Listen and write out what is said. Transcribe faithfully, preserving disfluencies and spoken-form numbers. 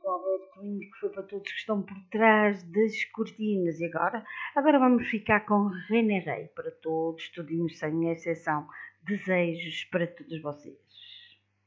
Roberto, que foi para todos que estão por trás das cortinas. E agora? Agora vamos ficar com René Rei, para todos, tudinhos sem exceção. Desejos para todos vocês.